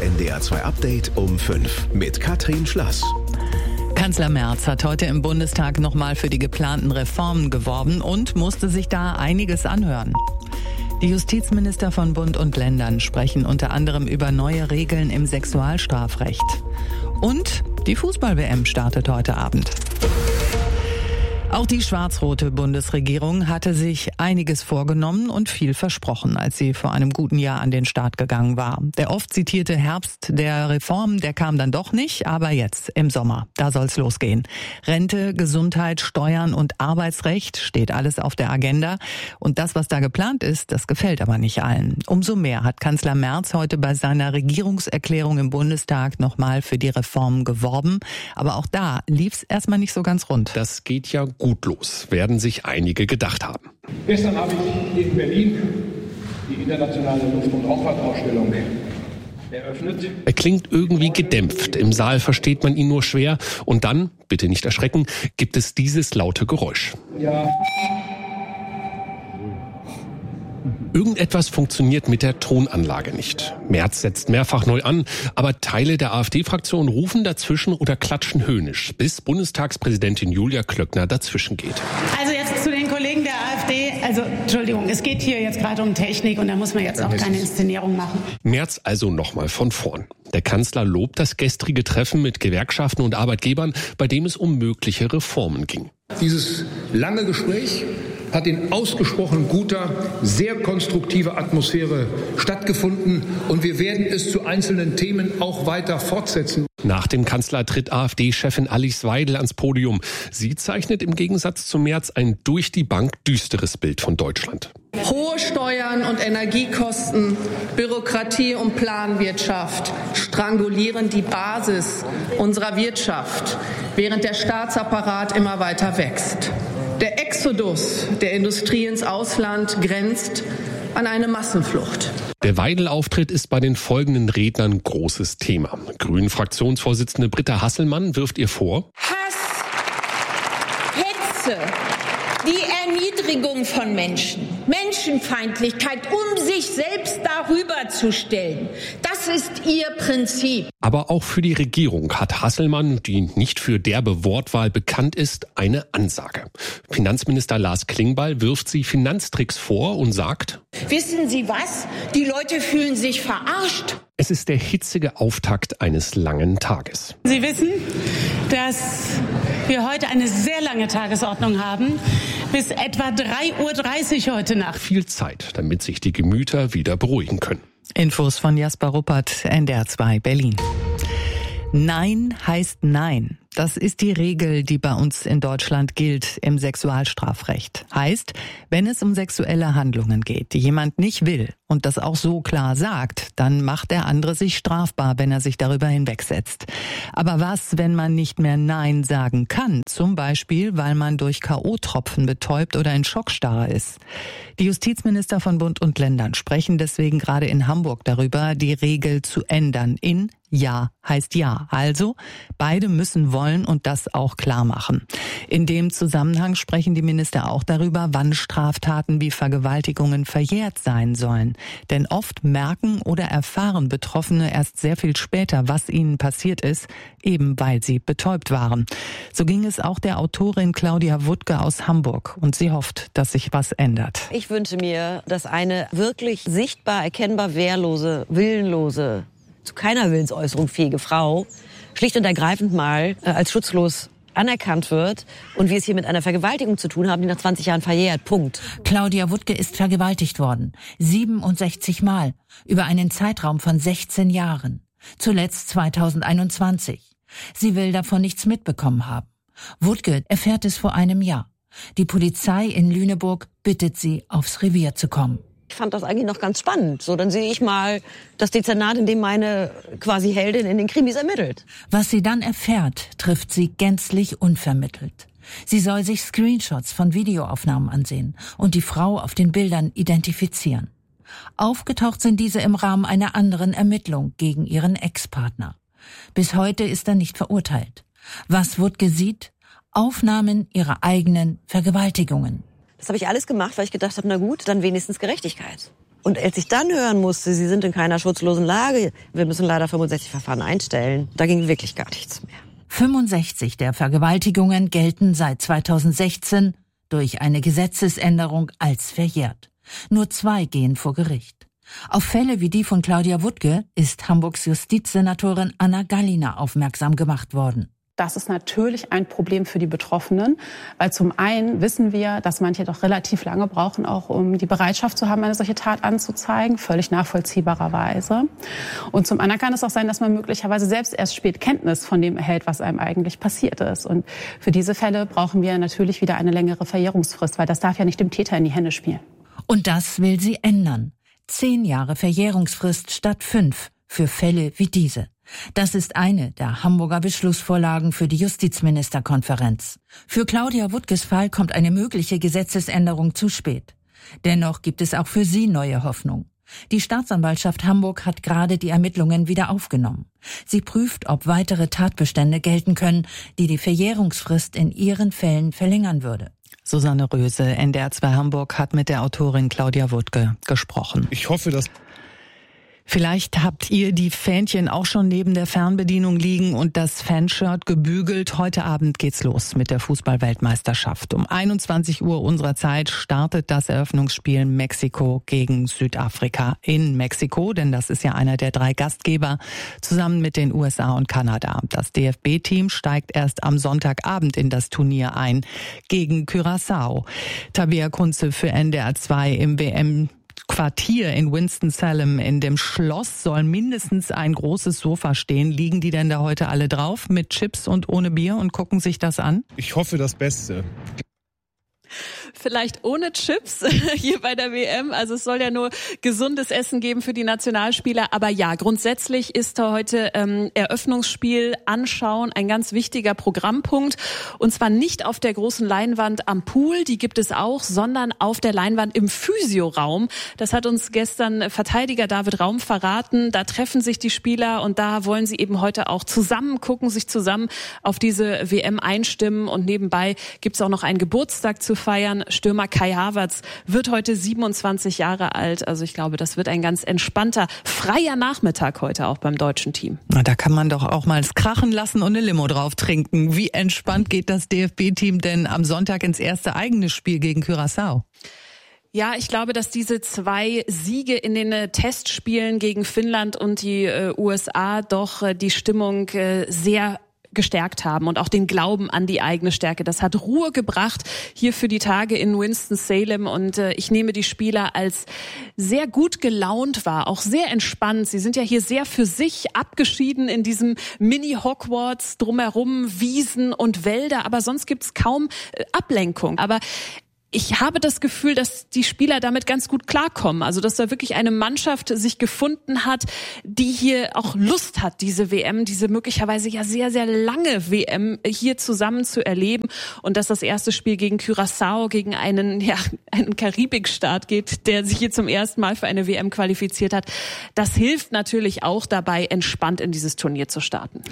NDR 2 Update um 5 mit Katrin Schlass. Kanzler Merz hat heute im Bundestag nochmal für die geplanten Reformen geworben und musste sich da einiges anhören. Die Justizminister von Bund und Ländern sprechen unter anderem über neue Regeln im Sexualstrafrecht. Und die Fußball-WM startet heute Abend. Auch die schwarz-rote Bundesregierung hatte sich einiges vorgenommen und viel versprochen, als sie vor einem guten Jahr an den Start gegangen war. Der oft zitierte Herbst der Reformen, der kam dann doch nicht, aber jetzt im Sommer, da soll's losgehen. Rente, Gesundheit, Steuern und Arbeitsrecht steht alles auf der Agenda. Und das, was da geplant ist, das gefällt aber nicht allen. Umso mehr hat Kanzler Merz heute bei seiner Regierungserklärung im Bundestag nochmal für die Reformen geworben. Aber auch da lief's erstmal nicht so ganz rund. Das geht ja gut los, werden sich einige gedacht haben. Gestern habe ich in Berlin die internationale Luft- und Raumfahrtausstellung eröffnet. Er klingt irgendwie gedämpft. Im Saal versteht man ihn nur schwer. Und dann, bitte nicht erschrecken, gibt es dieses laute Geräusch. Ja. Irgendetwas funktioniert mit der Tonanlage nicht. Merz setzt mehrfach neu an, aber Teile der AfD-Fraktion rufen dazwischen oder klatschen höhnisch, bis Bundestagspräsidentin Julia Klöckner dazwischen geht. Also jetzt zu den Kollegen der AfD. Also Entschuldigung, es geht hier jetzt gerade um Technik und da muss man jetzt auch keine Inszenierung machen. Merz also nochmal von vorn. Der Kanzler lobt das gestrige Treffen mit Gewerkschaften und Arbeitgebern, bei dem es um mögliche Reformen ging. Dieses lange Gespräch hat in ausgesprochen guter, sehr konstruktiver Atmosphäre stattgefunden und wir werden es zu einzelnen Themen auch weiter fortsetzen. Nach dem Kanzler tritt AfD-Chefin Alice Weidel ans Podium. Sie zeichnet im Gegensatz zu Merz ein durch die Bank düsteres Bild von Deutschland. Hohe Steuern und Energiekosten, Bürokratie und Planwirtschaft strangulieren die Basis unserer Wirtschaft, während der Staatsapparat immer weiter wächst. Der Exodus der Industrie ins Ausland grenzt an eine Massenflucht. Der Weidel-Auftritt ist bei den folgenden Rednern großes Thema. Grünen-Fraktionsvorsitzende Britta Hasselmann wirft ihr vor: Hass, Hetze, die Erniedrigung von Menschen, Menschenfeindlichkeit, um sich selbst darüber zu stellen. Das ist ihr Prinzip. Aber auch für die Regierung hat Hasselmann, die nicht für derbe Wortwahl bekannt ist, eine Ansage. Finanzminister Lars Klingbeil wirft sie Finanztricks vor und sagt: Wissen Sie was? Die Leute fühlen sich verarscht. Es ist der hitzige Auftakt eines langen Tages. Sie wissen, dass wir heute eine sehr lange Tagesordnung haben, bis etwa 3:30 Uhr heute Nacht. Viel Zeit, damit sich die Gemüter wieder beruhigen können. Infos von Jasper Ruppert, NDR 2 Berlin. Nein heißt Nein. Das ist die Regel, die bei uns in Deutschland gilt im Sexualstrafrecht. Heißt, wenn es um sexuelle Handlungen geht, die jemand nicht will und das auch so klar sagt, dann macht der andere sich strafbar, wenn er sich darüber hinwegsetzt. Aber was, wenn man nicht mehr Nein sagen kann? Zum Beispiel, weil man durch K.O.-Tropfen betäubt oder in Schockstarre ist. Die Justizminister von Bund und Ländern sprechen deswegen gerade in Hamburg darüber, die Regel zu ändern in Ja heißt Ja. Also, beide müssen wollen und das auch klar machen. In dem Zusammenhang sprechen die Minister auch darüber, wann Straftaten wie Vergewaltigungen verjährt sein sollen. Denn oft merken oder erfahren Betroffene erst sehr viel später, was ihnen passiert ist, eben weil sie betäubt waren. So ging es auch der Autorin Claudia Wuttke aus Hamburg. Und sie hofft, dass sich was ändert. Ich wünsche mir, dass eine wirklich sichtbar, erkennbar wehrlose, willenlose, zu keiner Willensäußerung fähige Frau schlicht und ergreifend mal als schutzlos anerkannt wird und wir es hier mit einer Vergewaltigung zu tun haben, die nach 20 Jahren verjährt. Punkt. Claudia Wuttke ist vergewaltigt worden. 67 Mal. Über einen Zeitraum von 16 Jahren. Zuletzt 2021. Sie will davon nichts mitbekommen haben. Wuttke erfährt es vor einem Jahr. Die Polizei in Lüneburg bittet sie, aufs Revier zu kommen. Ich fand das eigentlich noch ganz spannend. So, dann sehe ich mal das Dezernat, in dem meine quasi Heldin in den Krimis ermittelt. Was sie dann erfährt, trifft sie gänzlich unvermittelt. Sie soll sich Screenshots von Videoaufnahmen ansehen und die Frau auf den Bildern identifizieren. Aufgetaucht sind diese im Rahmen einer anderen Ermittlung gegen ihren Ex-Partner. Bis heute ist er nicht verurteilt. Was Wuttke sieht? Aufnahmen ihrer eigenen Vergewaltigungen. Das habe ich alles gemacht, weil ich gedacht habe, na gut, dann wenigstens Gerechtigkeit. Und als ich dann hören musste, sie sind in keiner schutzlosen Lage, wir müssen leider 65 Verfahren einstellen, da ging wirklich gar nichts mehr. 65 der Vergewaltigungen gelten seit 2016 durch eine Gesetzesänderung als verjährt. Nur 2 gehen vor Gericht. Auf Fälle wie die von Claudia Wuttke ist Hamburgs Justizsenatorin Anna Gallina aufmerksam gemacht worden. Das ist natürlich ein Problem für die Betroffenen, weil zum einen wissen wir, dass manche doch relativ lange brauchen, auch um die Bereitschaft zu haben, eine solche Tat anzuzeigen, völlig nachvollziehbarerweise. Und zum anderen kann es auch sein, dass man möglicherweise selbst erst spät Kenntnis von dem erhält, was einem eigentlich passiert ist. Und für diese Fälle brauchen wir natürlich wieder eine längere Verjährungsfrist, weil das darf ja nicht dem Täter in die Hände spielen. Und das will sie ändern. 10 Jahre Verjährungsfrist statt 5 für Fälle wie diese. Das ist eine der Hamburger Beschlussvorlagen für die Justizministerkonferenz. Für Claudia Wuttkes Fall kommt eine mögliche Gesetzesänderung zu spät. Dennoch gibt es auch für sie neue Hoffnung. Die Staatsanwaltschaft Hamburg hat gerade die Ermittlungen wieder aufgenommen. Sie prüft, ob weitere Tatbestände gelten können, die die Verjährungsfrist in ihren Fällen verlängern würde. Susanne Röse, NDR 2 Hamburg, hat mit der Autorin Claudia Wuttke gesprochen. Ich hoffe, dass... Vielleicht habt ihr die Fähnchen auch schon neben der Fernbedienung liegen und das Fanshirt gebügelt. Heute Abend geht's los mit der Fußball-Weltmeisterschaft. Um 21 Uhr unserer Zeit startet das Eröffnungsspiel Mexiko gegen Südafrika in Mexiko, denn das ist ja einer der 3 Gastgeber, zusammen mit den USA und Kanada. Das DFB-Team steigt erst am Sonntagabend in das Turnier ein gegen Curaçao. Tabea Kunze für NDR 2 im WM-Quartier in Winston-Salem. In dem Schloss soll mindestens ein großes Sofa stehen. Liegen die denn da heute alle drauf mit Chips und ohne Bier und gucken sich das an? Ich hoffe das Beste. Vielleicht ohne Chips hier bei der WM. Also es soll ja nur gesundes Essen geben für die Nationalspieler. Aber ja, grundsätzlich ist heute Eröffnungsspiel anschauen ein ganz wichtiger Programmpunkt. Und zwar nicht auf der großen Leinwand am Pool, die gibt es auch, sondern auf der Leinwand im Physioraum. Das hat uns gestern Verteidiger David Raum verraten. Da treffen sich die Spieler und da wollen sie eben heute auch zusammen gucken, sich zusammen auf diese WM einstimmen. Und nebenbei gibt es auch noch einen Geburtstag zu feiern. Stürmer Kai Havertz wird heute 27 Jahre alt. Also ich glaube, das wird ein ganz entspannter, freier Nachmittag heute auch beim deutschen Team. Na, da kann man doch auch mal es krachen lassen und eine Limo drauf trinken. Wie entspannt geht das DFB-Team denn am Sonntag ins erste eigene Spiel gegen Curaçao? Ja, ich glaube, dass diese 2 Siege in den Testspielen gegen Finnland und die USA doch die Stimmung sehr gestärkt haben und auch den Glauben an die eigene Stärke. Das hat Ruhe gebracht hier für die Tage in Winston-Salem und ich nehme die Spieler als sehr gut gelaunt wahr, auch sehr entspannt. Sie sind ja hier sehr für sich abgeschieden in diesem Mini-Hogwarts, drumherum Wiesen und Wälder, aber sonst gibt's kaum Ablenkung. Aber ich habe das Gefühl, dass die Spieler damit ganz gut klarkommen. Also, dass da wirklich eine Mannschaft sich gefunden hat, die hier auch Lust hat, diese WM, diese möglicherweise ja sehr, sehr lange WM hier zusammen zu erleben. Und dass das erste Spiel gegen Curaçao, gegen einen Karibikstaat geht, der sich hier zum ersten Mal für eine WM qualifiziert hat. Das hilft natürlich auch dabei, entspannt in dieses Turnier zu starten.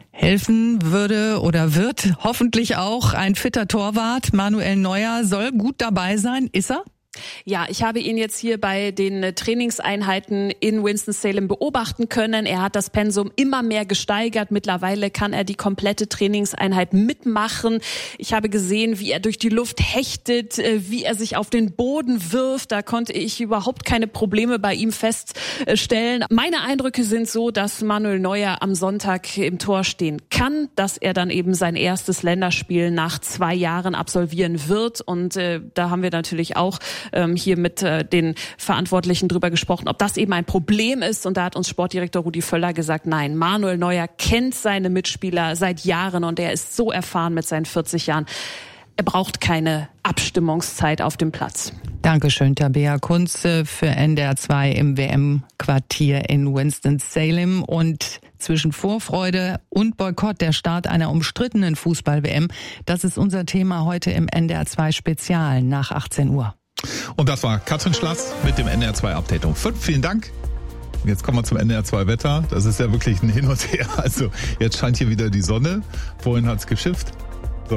Helfen würde oder wird hoffentlich auch ein fitter Torwart. Manuel Neuer soll gut dabei sein. Ist er? Ja, ich habe ihn jetzt hier bei den Trainingseinheiten in Winston-Salem beobachten können. Er hat das Pensum immer mehr gesteigert. Mittlerweile kann er die komplette Trainingseinheit mitmachen. Ich habe gesehen, wie er durch die Luft hechtet, wie er sich auf den Boden wirft. Da konnte ich überhaupt keine Probleme bei ihm feststellen. Meine Eindrücke sind so, dass Manuel Neuer am Sonntag im Tor stehen kann, dass er dann eben sein erstes Länderspiel nach 2 Jahren absolvieren wird. Und da haben wir natürlich auch hier mit den Verantwortlichen drüber gesprochen, ob das eben ein Problem ist. Und da hat uns Sportdirektor Rudi Völler gesagt, nein, Manuel Neuer kennt seine Mitspieler seit Jahren und er ist so erfahren mit seinen 40 Jahren. Er braucht keine Abstimmungszeit auf dem Platz. Dankeschön, Tabea Kunze für NDR 2 im WM-Quartier in Winston-Salem. Und zwischen Vorfreude und Boykott der Start einer umstrittenen Fußball-WM, das ist unser Thema heute im NDR 2 Spezial nach 18 Uhr. Und das war Katrin Schlass mit dem NDR 2 Update um 5. Vielen Dank. Jetzt kommen wir zum NDR 2 Wetter. Das ist ja wirklich ein Hin und Her. Also jetzt scheint hier wieder die Sonne. Vorhin hat's geschifft. So,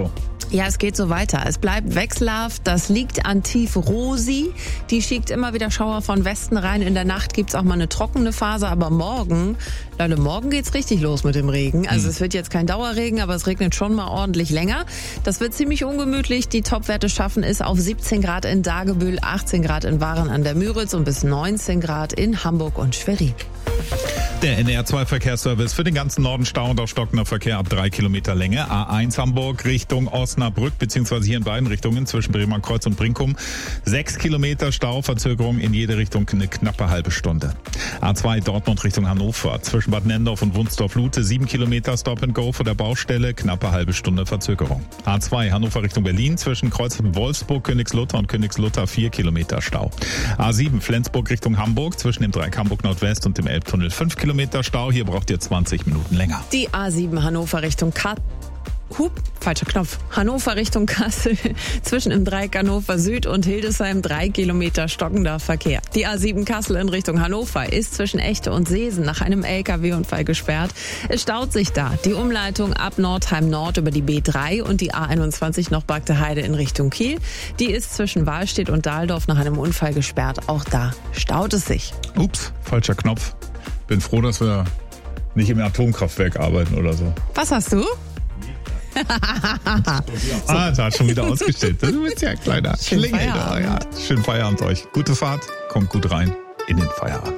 Ja, es geht so weiter. Es bleibt wechselhaft. Das liegt an Tief Rosi. Die schickt immer wieder Schauer von Westen rein. In der Nacht gibt's auch mal eine trockene Phase. Aber morgen geht's richtig los mit dem Regen. Also es wird jetzt kein Dauerregen, aber es regnet schon mal ordentlich länger. Das wird ziemlich ungemütlich. Die Topwerte schaffen es auf 17 Grad in Dagebüll, 18 Grad in Waren an der Müritz und bis 19 Grad in Hamburg und Schwerin. Der NDR2-Verkehrsservice für den ganzen Norden Stau und auch stockender Verkehr ab 3 Kilometer Länge. A1 Hamburg Richtung Osnabrück, beziehungsweise hier in beiden Richtungen zwischen Bremer Kreuz und Brinkum. 6 Kilometer Stau, Verzögerung in jede Richtung eine knappe halbe Stunde. A2 Dortmund Richtung Hannover zwischen Bad Nendorf und Wunsdorf-Lute. 7 Kilometer Stop and Go vor der Baustelle, knappe halbe Stunde Verzögerung. A2 Hannover Richtung Berlin zwischen Kreuz Wolfsburg, Königslutter und Königslutter 4 Kilometer Stau. A7 Flensburg Richtung Hamburg zwischen dem Dreieck Hamburg Nordwest und dem Elbtunnel 5 Kilometer Stau. Hier braucht ihr 20 Minuten länger. Die A7 Hannover Richtung Hannover Richtung Kassel zwischen im Dreieck Hannover Süd und Hildesheim 3 Kilometer stockender Verkehr. Die A7 Kassel in Richtung Hannover ist zwischen Echte und Seesen nach einem LKW-Unfall gesperrt. Es staut sich da. Die Umleitung ab Nordheim Nord über die B3 und die A21 noch Bagde Heide in Richtung Kiel. Die ist zwischen Wahlstedt und Dahldorf nach einem Unfall gesperrt. Auch da staut es sich. Ups, falscher Knopf. Bin froh, dass wir nicht im Atomkraftwerk arbeiten oder so. Was hast du? Da hat schon wieder ausgestellt. Du bist ja ein kleiner Schlingel. Ja, schönen Feierabend euch. Gute Fahrt, kommt gut rein in den Feierabend.